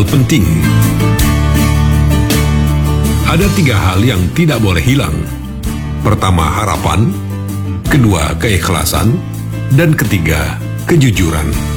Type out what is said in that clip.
penting. Ada 3 hal yang tidak boleh hilang. Pertama, harapan. Kedua, keikhlasan. Dan ketiga, kejujuran.